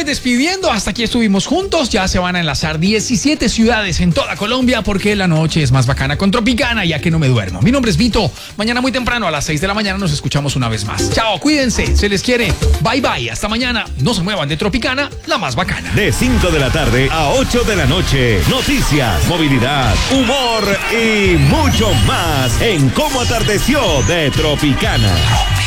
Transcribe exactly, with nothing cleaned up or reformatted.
despidiendo. Hasta aquí estuvimos juntos. Ya se van a enlazar diecisiete ciudades en toda Colombia porque la noche es más bacana con Tropicana, ya que no me duermo. Mi nombre es Vito. Mañana muy temprano a las seis de la mañana nos escuchamos una vez más. Chao, cuídense, se les quiere. Bye bye, hasta mañana. No se muevan de Tropicana, la más bacana. De cinco de la tarde a ocho de la noche. Noticias, movilidad, humor y mucho más en Cómo Atardeció de Tropicana.